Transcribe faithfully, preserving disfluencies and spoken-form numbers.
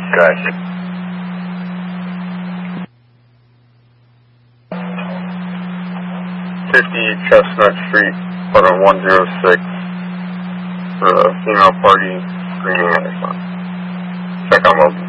Gotcha. fifty Chestnut Street, photo one zero six, for a female party screening at the sun. Check on mobile.